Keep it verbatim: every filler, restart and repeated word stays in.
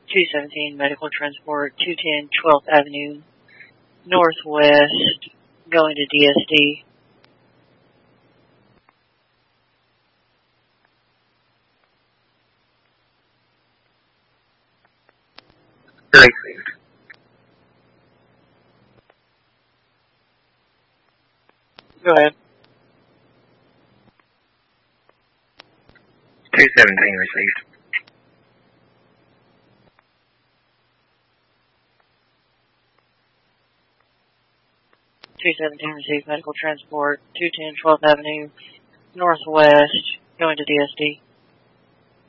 two seventeen medical transport, two ten twelfth Avenue Northwest, going to D S D. Thanks. Go ahead. two seventeen received. two seventeen received medical transport, two ten twelfth Avenue Northwest, going to D S D.